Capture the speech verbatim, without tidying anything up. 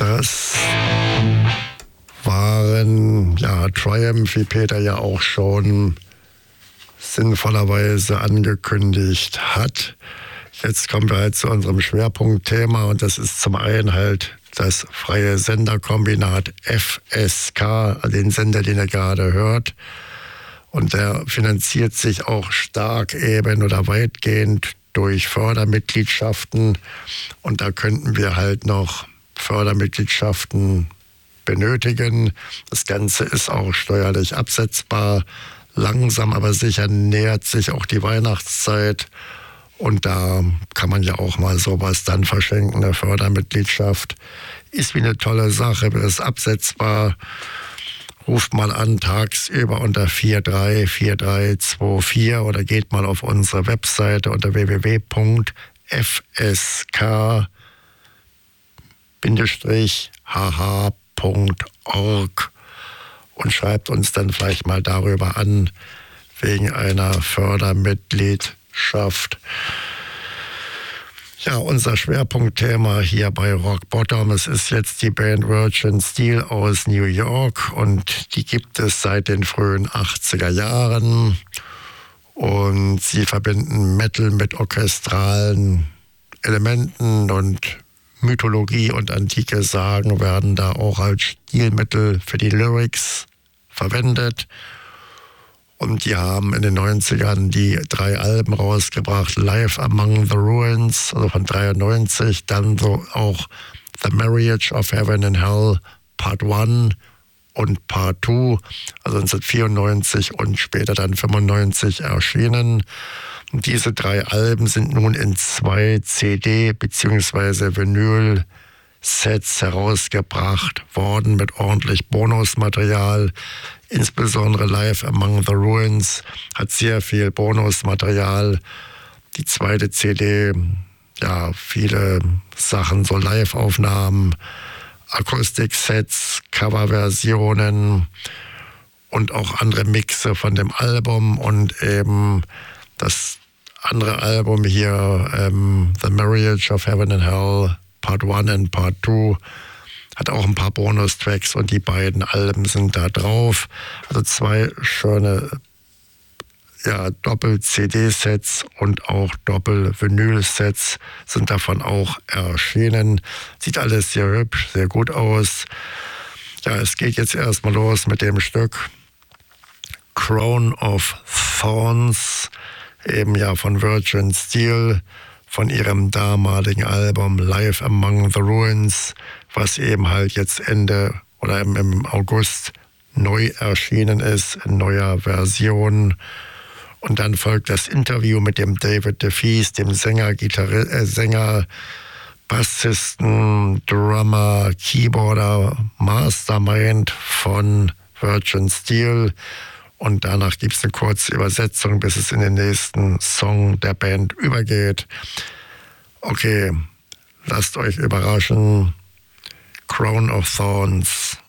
Das waren ja Triumph, wie Peter ja auch schon sinnvollerweise angekündigt hat. Jetzt kommen wir halt zu unserem Schwerpunktthema und das ist zum einen halt das freie Senderkombinat F S K, den Sender, den ihr gerade hört. Und der finanziert sich auch stark eben oder weitgehend durch Fördermitgliedschaften. Und da könnten wir halt noch Fördermitgliedschaften benötigen. Das Ganze ist auch steuerlich absetzbar. Langsam aber sicher nähert sich auch die Weihnachtszeit. Und da kann man ja auch mal sowas dann verschenken. Eine Fördermitgliedschaft ist wie eine tolle Sache, ist absetzbar. Ruft mal an tagsüber unter vier drei vier drei zwei vier oder geht mal auf unsere Webseite unter w w w punkt f s k bindestrich h h punkt org und schreibt uns dann vielleicht mal darüber an, wegen einer Fördermitgliedschaft. Ja, unser Schwerpunktthema hier bei Rock Bottom, es ist jetzt die Band Virgin Steel aus New York und die gibt es seit den frühen achtziger Jahren und sie verbinden Metal mit orchestralen Elementen und Mythologie und antike Sagen werden da auch als Stilmittel für die Lyrics verwendet. Und die haben in den neunzigern die drei Alben rausgebracht, Live Among the Ruins, also von dreiundneunzig, dann so auch The Marriage of Heaven and Hell, Part eins und Part zwei, also neunzehnhundertvierundneunzig und später dann fünfundneunzig erschienen. Und diese drei Alben sind nun in zwei C D- bzw. Vinyl-Sets herausgebracht worden mit ordentlich Bonusmaterial. Insbesondere Live Among the Ruins hat sehr viel Bonusmaterial. Die zweite C D, ja, viele Sachen, so Live-Aufnahmen, Akustik-Sets, Coverversionen und auch andere Mixe von dem Album und eben das andere Album hier, ähm, The Marriage of Heaven and Hell, Part eins und Part zwei, hat auch ein paar Bonustracks und die beiden Alben sind da drauf. Also zwei schöne ja, Doppel-C D-Sets und auch Doppel-Vinyl-Sets sind davon auch erschienen. Sieht alles sehr hübsch, sehr gut aus. Ja, es geht jetzt erstmal los mit dem Stück Crown of Thorns, eben ja von Virgin Steel, von ihrem damaligen Album Live Among the Ruins, was eben halt jetzt Ende oder im, im August neu erschienen ist, in neuer Version. Und dann folgt das Interview mit dem David DeFees, dem Sänger, Gitarri- äh, Sänger, Bassisten, Drummer, Keyboarder, Mastermind von Virgin Steel. Und danach gibt es eine kurze Übersetzung, bis es in den nächsten Song der Band übergeht. Okay, lasst euch überraschen. Crown of Thorns.